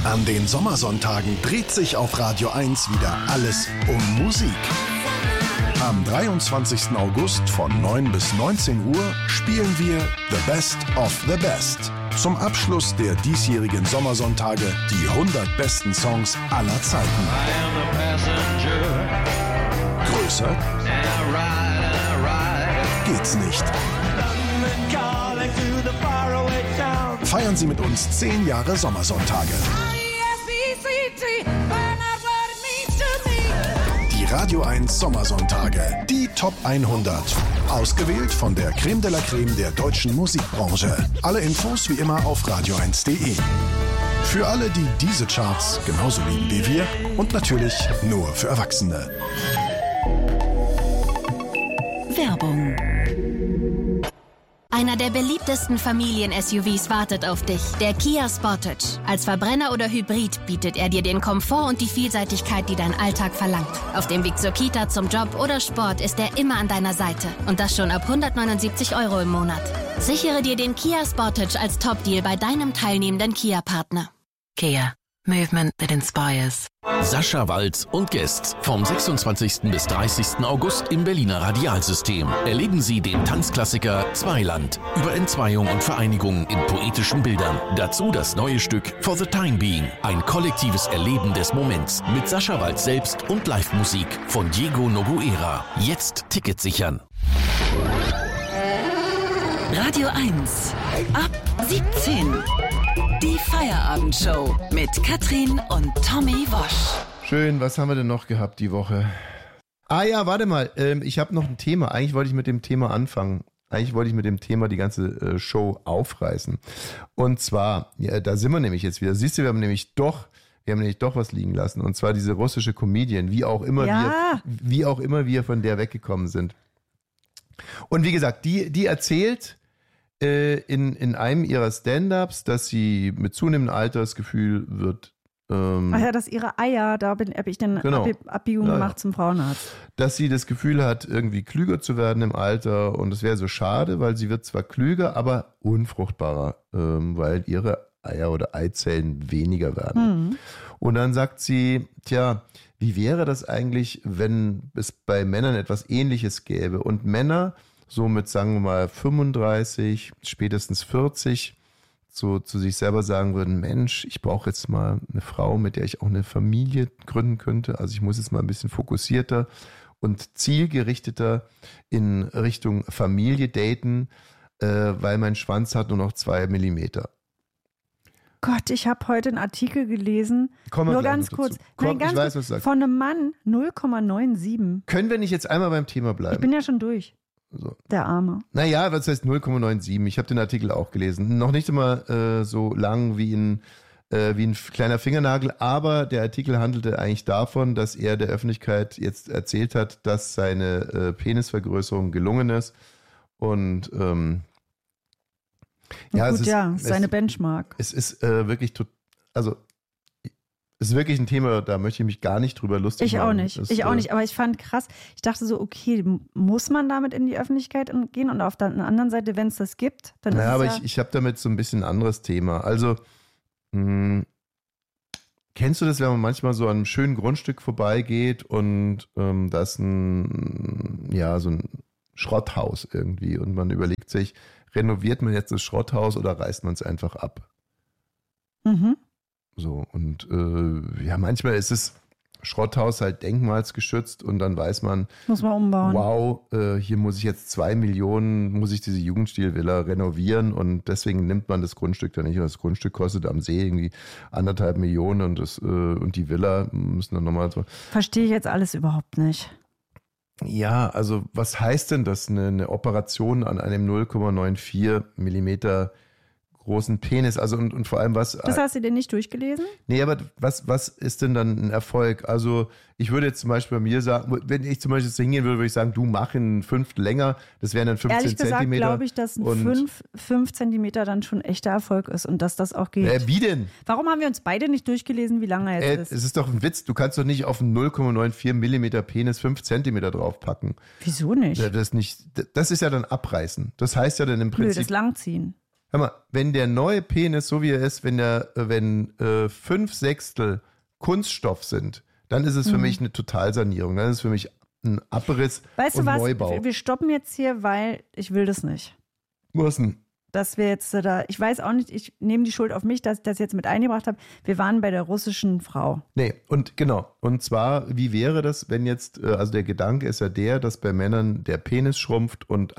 An den Sommersonntagen dreht sich auf Radio 1 wieder alles um Musik. Am 23. August von 9 bis 19 Uhr spielen wir The Best of the Best. Zum Abschluss der diesjährigen Sommersonntage die 100 besten Songs aller Zeiten. Größer geht's nicht. Feiern Sie mit uns 10 Jahre Sommersonntage. Die Radio 1 Sommersonntage, die Top 100. Ausgewählt von der Creme de la Creme der deutschen Musikbranche. Alle Infos wie immer auf radio1.de. Für alle, die diese Charts genauso lieben wie wir und natürlich nur für Erwachsene. Werbung. Einer der beliebtesten Familien-SUVs wartet auf dich, der Kia Sportage. Als Verbrenner oder Hybrid bietet er dir den Komfort und die Vielseitigkeit, die dein Alltag verlangt. Auf dem Weg zur Kita, zum Job oder Sport ist er immer an deiner Seite. Und das schon ab 179 € im Monat. Sichere dir den Kia Sportage als Top-Deal bei deinem teilnehmenden Kia-Partner. Kia. Movement that inspires. Sascha Waltz und Guests vom 26. bis 30. August im Berliner Radialsystem. Erleben Sie den Tanzklassiker Zweiland über Entzweiung und Vereinigung in poetischen Bildern. Dazu das neue Stück For the Time Being, ein kollektives Erleben des Moments mit Sascha Waltz selbst und Live-Musik von Diego Noguera. Jetzt Tickets sichern. Radio 1 ab 17. Die Feierabendshow mit Katrin und Tommy Wosch. Schön, was haben wir denn noch gehabt die Woche? Ah ja, warte mal, ich habe noch ein Thema. Eigentlich wollte ich mit dem Thema anfangen. Eigentlich wollte ich mit dem Thema die ganze Show aufreißen. Und zwar, ja, da sind wir nämlich jetzt wieder. Siehst du, wir haben nämlich doch was liegen lassen. Und zwar diese russische Comedian, wie auch immer wir von der weggekommen sind. Und wie gesagt, die erzählt in einem ihrer Stand-Ups, dass sie mit zunehmendem Alter das Gefühl wird, ach ja, dass ihre Eier, da habe ich dann Abbiegung gemacht zum Frauenarzt. Dass sie das Gefühl hat, irgendwie klüger zu werden im Alter und es wäre so schade, weil sie wird zwar klüger, aber unfruchtbarer, weil ihre Eier oder Eizellen weniger werden. Mhm. Und dann sagt sie, tja, wie wäre das eigentlich, wenn es bei Männern etwas Ähnliches gäbe und Männer so mit, sagen wir mal, 35, spätestens 40 so zu sich selber sagen würden, Mensch, ich brauche jetzt mal eine Frau, mit der ich auch eine Familie gründen könnte. Also ich muss jetzt mal ein bisschen fokussierter und zielgerichteter in Richtung Familie daten, weil mein Schwanz hat nur noch 2 Millimeter. Gott, ich habe heute einen Artikel gelesen, nur ganz kurz, von einem Mann 0,97. Können wir nicht jetzt einmal beim Thema bleiben? Ich bin ja schon durch. So. Der Arme. Naja, was heißt 0,97? Ich habe den Artikel auch gelesen. Noch nicht immer so lang wie ein kleiner Fingernagel, aber der Artikel handelte eigentlich davon, dass er der Öffentlichkeit jetzt erzählt hat, dass seine Penisvergrößerung gelungen ist. Und seine Benchmark. Es ist wirklich es ist wirklich ein Thema, da möchte ich mich gar nicht drüber lustig machen. Ich auch nicht, aber ich fand krass, ich dachte so, okay, muss man damit in die Öffentlichkeit gehen und auf der anderen Seite, wenn es das gibt, dann ist es aber ich habe damit so ein bisschen ein anderes Thema. Also, kennst du das, wenn man manchmal so an einem schönen Grundstück vorbeigeht und da ist so ein Schrotthaus irgendwie und man überlegt sich, renoviert man jetzt das Schrotthaus oder reißt man es einfach ab? Mhm. So, und manchmal ist das Schrotthaus halt denkmalsgeschützt und dann weiß man, muss man umbauen. Wow, hier muss ich jetzt 2 Millionen, muss ich diese Jugendstilvilla renovieren und deswegen nimmt man das Grundstück dann nicht. Und das Grundstück kostet am See irgendwie 1,5 Millionen und die Villa müssen dann nochmal so. Verstehe ich jetzt alles überhaupt nicht. Ja, also was heißt denn das, eine Operation an einem 0,94 Millimeter großen Penis, also und vor allem was... Das hast du dir nicht durchgelesen? Nee, aber was ist denn dann ein Erfolg? Also ich würde jetzt zum Beispiel bei mir sagen, wenn ich zum Beispiel jetzt hingehen würde, würde ich sagen, du mach einen 5 länger, das wären dann 15 Ehrlich gesagt, Zentimeter. glaube ich, dass ein 5 Zentimeter dann schon echter Erfolg ist und dass das auch geht. Wie denn? Warum haben wir uns beide nicht durchgelesen, wie lange er jetzt ist? Es ist doch ein Witz, du kannst doch nicht auf einen 0,94 Millimeter Penis 5 Zentimeter draufpacken. Wieso nicht? Ja, das ist ja dann abreißen. Das heißt ja dann im Prinzip... das Langziehen. Hör mal, wenn der neue Penis, so wie er ist, wenn 5/6 Kunststoff sind, dann ist es für mich eine Totalsanierung. Dann ist es für mich ein Abriss und Neubau. Weißt du was, wir stoppen jetzt hier, weil ich will das nicht. Was denn? Dass wir jetzt da, ich weiß auch nicht, ich nehme die Schuld auf mich, dass ich das jetzt mit eingebracht habe. Wir waren bei der russischen Frau. Nee, und genau. Und zwar, wie wäre das, wenn jetzt, also der Gedanke ist ja der, dass bei Männern der Penis schrumpft und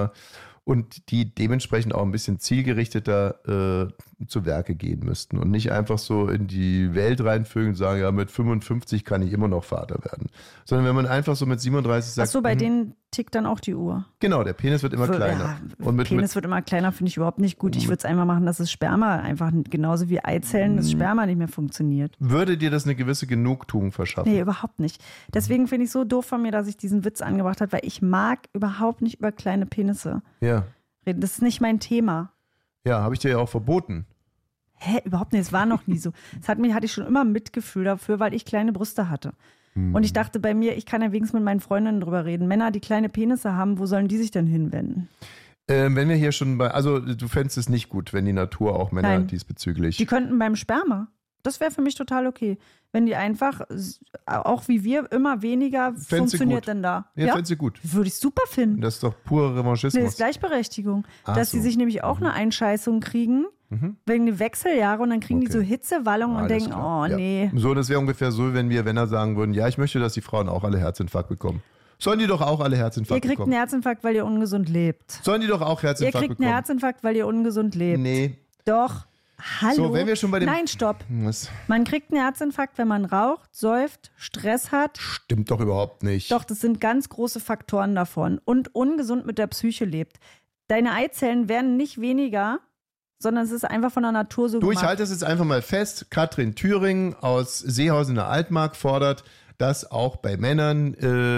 und die dementsprechend auch ein bisschen zielgerichteter zu Werke gehen müssten und nicht einfach so in die Welt reinfügen und sagen, ja, mit 55 kann ich immer noch Vater werden. Sondern wenn man einfach so mit 37 sagt... Ach so, bei denen tickt dann auch die Uhr. Genau, der Penis wird immer kleiner. Ja, Penis wird immer kleiner, finde ich überhaupt nicht gut. Ich würde es einmal machen, dass das Sperma einfach, genauso wie Eizellen, das Sperma nicht mehr funktioniert. Würde dir das eine gewisse Genugtuung verschaffen? Nee, überhaupt nicht. Deswegen finde ich es so doof von mir, dass ich diesen Witz angebracht habe, weil ich mag überhaupt nicht über kleine Penisse reden. Das ist nicht mein Thema. Ja, habe ich dir ja auch verboten. Hä? Überhaupt nicht. Es war noch nie so. Hatte ich schon immer Mitgefühl dafür, weil ich kleine Brüste hatte. Und ich dachte bei mir, ich kann ja wenigstens mit meinen Freundinnen drüber reden. Männer, die kleine Penisse haben, wo sollen die sich denn hinwenden? Wenn wir hier schon also du fändest es nicht gut, wenn die Natur auch Männer diesbezüglich... Die könnten beim Sperma. Das wäre für mich total okay. Wenn die einfach, auch wie wir, immer weniger funktioniert denn da. Ja, fändest du gut. Würde ich super finden. Das ist doch purer Revanchismus. Nee, das ist Gleichberechtigung. Dass sie sich nämlich auch eine Einscheißung kriegen, wegen der Wechseljahre und dann kriegen die so Hitzewallungen und denken, nee. So, das wäre ungefähr so, wenn wir Männer sagen würden, ja, ich möchte, dass die Frauen auch alle Herzinfarkt bekommen. Sollen die doch auch alle Herzinfarkt bekommen? Ihr kriegt einen Herzinfarkt, weil ihr ungesund lebt. Sollen die doch auch Herzinfarkt bekommen? Ihr kriegt einen Herzinfarkt, weil ihr ungesund lebt. Nee. Doch. Hallo? So, wenn wir schon bei dem... Nein, stopp. Man kriegt einen Herzinfarkt, wenn man raucht, säuft, Stress hat. Stimmt doch überhaupt nicht. Doch, das sind ganz große Faktoren davon. Und ungesund mit der Psyche lebt. Deine Eizellen werden nicht weniger, sondern es ist einfach von der Natur so gemacht. Ich halte es jetzt einfach mal fest. Katrin Thüring aus Seehausen in der Altmark fordert, dass auch bei Männern,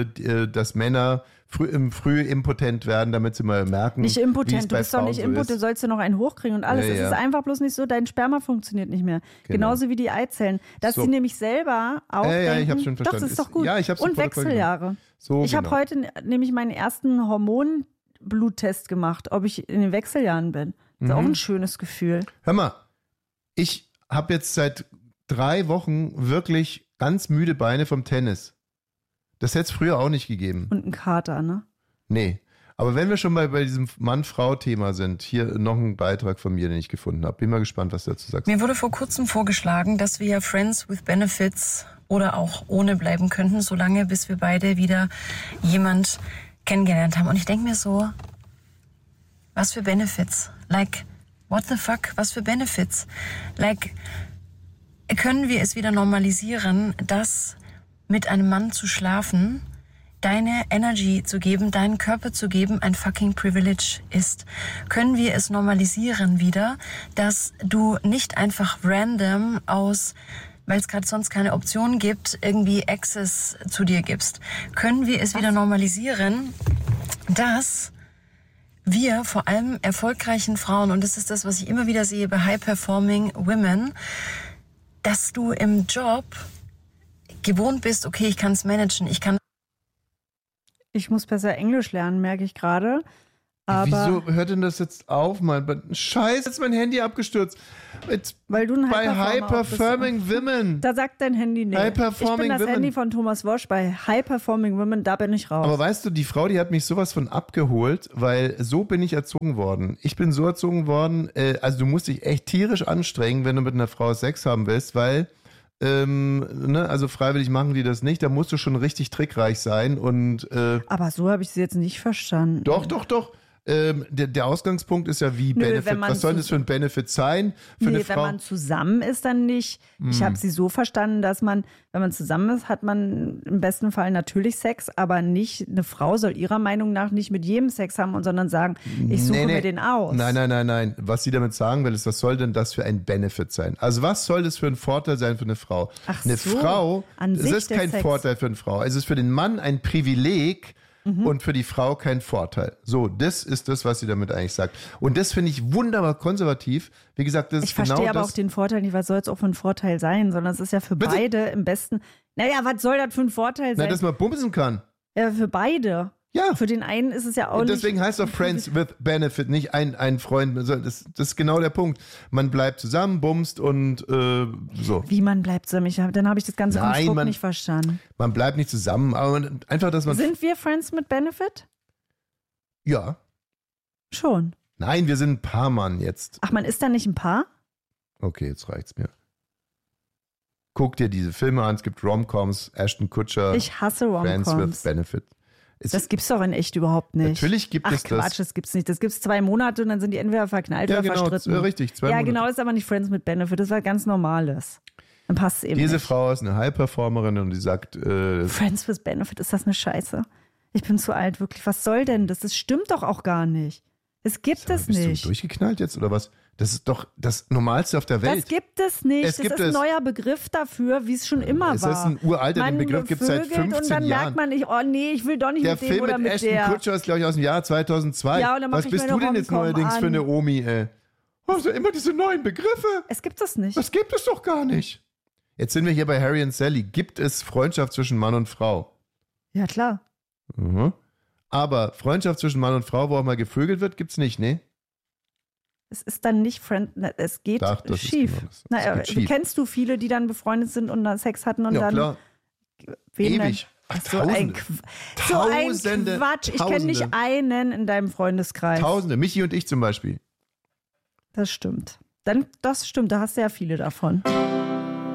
dass Männer früh impotent werden, damit sie mal merken, nicht impotent, du bist doch nicht so impotent, du sollst ja noch einen hochkriegen und alles. Es ist einfach bloß nicht so, dein Sperma funktioniert nicht mehr. Genau. Genauso wie die Eizellen. Dass sie nämlich selber auch denken, ich hab's schon verstanden. Doch, das ist doch gut. Ja, ich hab's und Wechseljahre. So, ich habe heute nämlich meinen ersten Hormonbluttest gemacht, ob ich in den Wechseljahren bin. Das ist auch ein schönes Gefühl. Hör mal, ich habe jetzt seit 3 Wochen wirklich ganz müde Beine vom Tennis. Das hätte es früher auch nicht gegeben. Und ein Kater, ne? Nee. Aber wenn wir schon bei diesem Mann-Frau-Thema sind, hier noch ein Beitrag von mir, den ich gefunden habe. Bin mal gespannt, was du dazu sagst. Mir wurde vor kurzem vorgeschlagen, dass wir ja Friends with Benefits oder auch ohne bleiben könnten, solange bis wir beide wieder jemand kennengelernt haben. Und ich denke mir so, was für Benefits? Like, what the fuck? Was für Benefits? Like, können wir es wieder normalisieren, dass mit einem Mann zu schlafen, deine Energy zu geben, deinen Körper zu geben, ein fucking Privilege ist? Können wir es normalisieren wieder, dass du nicht einfach random weil es gerade sonst keine Option gibt, irgendwie Access zu dir gibst? Können wir es wieder normalisieren, dass wir vor allem erfolgreichen Frauen, und das ist das, was ich immer wieder sehe bei High-Performing Women, dass du im Job gewohnt bist, okay, ich kann es managen, Ich muss besser Englisch lernen, merke ich gerade. Wieso hört denn das jetzt auf, Mann? Scheiße, jetzt ist mein Handy abgestürzt. Weil du ein bei High-Performing Women. Da sagt dein Handy nicht. Ich bin das Handy von Thomas Wosch. Bei High-Performing Women, da bin ich raus. Aber weißt du, die Frau, die hat mich sowas von abgeholt, weil so bin ich erzogen worden. Ich bin so erzogen worden, also du musst dich echt tierisch anstrengen, wenn du mit einer Frau Sex haben willst, weil also freiwillig machen die das nicht, da musst du schon richtig trickreich sein und aber so habe ich sie jetzt nicht verstanden. Doch. Der Ausgangspunkt ist ja wie Benefit. Was soll das für ein Benefit sein? Für eine Frau? Wenn man zusammen ist, dann nicht. Ich habe sie so verstanden, dass man, wenn man zusammen ist, hat man im besten Fall natürlich Sex, aber nicht, eine Frau soll ihrer Meinung nach nicht mit jedem Sex haben, sondern sagen, ich suche mir den aus. Nein. Was sie damit sagen will, ist, was soll denn das für ein Benefit sein? Also was soll das für ein Vorteil sein für eine Frau? Frau, es ist kein Vorteil für eine Frau. Es ist für den Mann ein Privileg, und für die Frau kein Vorteil. So, das ist das, was sie damit eigentlich sagt. Und das finde ich wunderbar konservativ. Wie gesagt, das ist genau das. Ich verstehe aber auch den Vorteil nicht, was soll es auch für ein Vorteil sein, sondern es ist ja für beide im besten. Naja, was soll das für ein Vorteil sein? Dass man bumsen kann. Ja, für beide. Ja. Für den einen ist es ja auch Deswegen nicht... heißt es auch Friends with Benefit, nicht ein Freund. Das ist genau der Punkt. Man bleibt zusammen, bumst und so. Wie man bleibt zusammen? Dann habe ich das ganze Nein, Konstrukt nicht verstanden. Man bleibt nicht zusammen, aber einfach, dass man... Sind wir Friends mit Benefit? Ja. Schon. Nein, wir sind ein Paarmann jetzt. Ach, man ist da nicht ein Paar? Okay, jetzt reicht's mir. Guck dir diese Filme an, es gibt Rom-Coms, Ashton Kutcher, Ich hasse Friends with Rom-Coms. Benefit. Das gibt's doch in echt überhaupt nicht. Natürlich gibt es das. Quatsch, das gibt's nicht. Das gibt's 2 Monate und dann sind die entweder verknallt oder verstritten. Richtig, 2 Ja, Monate. genau, das ist aber nicht Friends mit Benefit. Das war ganz Normales. Dann passt es eben Diese nicht. Frau ist eine High-Performerin und die sagt, Friends with Benefit, ist das eine Scheiße? Ich bin zu alt, wirklich. Was soll denn das? Das stimmt doch auch gar nicht. Es gibt es bist nicht. du durchgeknallt jetzt oder was? Das ist doch das Normalste auf der Welt. Das gibt es nicht. Es das gibt ist ein es. neuer Begriff dafür, wie es schon immer Es war. ist ein uralter, den Begriff gibt es seit vögelt 15 und dann Jahren. merkt man nicht, oh nee, ich will doch nicht Der mit dem Film oder mit mit Ashton der. Kutcher ist, glaube ich, aus dem Jahr 2002. Ja, und dann mach Was ich bist meine du denn jetzt Rom-Com neuerdings für an. eine Omi, ey? Also immer diese neuen Begriffe. Es gibt es nicht. Das gibt es doch gar nicht. Jetzt sind wir hier bei Harry und Sally. Gibt es Freundschaft zwischen Mann und Frau? Ja, klar. Mhm. Aber Freundschaft zwischen Mann und Frau, wo auch mal gevögelt wird, gibt's nicht, ne? Es ist dann nicht es geht Doch, das ist schief. genau das. Es geht schief. Kennst du viele, die dann befreundet sind und dann Sex hatten und Ja, dann klar. wen Ewig. Denn? Ach, So ein Tausende. Quatsch. Ich kenne nicht einen in deinem Freundeskreis. Tausende. Michi und ich zum Beispiel. Das stimmt. Das stimmt, da hast du ja viele davon.